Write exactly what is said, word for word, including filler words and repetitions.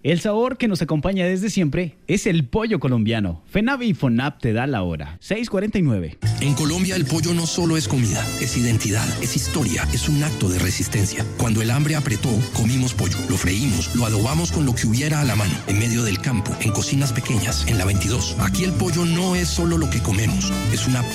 El sabor que nos acompaña desde siempre es el pollo colombiano. FENAVI y FONAP te da la hora. seis cuarenta y nueve. En Colombia el pollo no solo es comida, es identidad, es historia, es un acto de resistencia. Cuando el hambre apretó, comimos pollo, lo freímos, lo adobamos con lo que hubiera a la mano, en medio del campo, en cocinas pequeñas, en la veintidós. Aquí el pollo no es solo lo que comemos, es una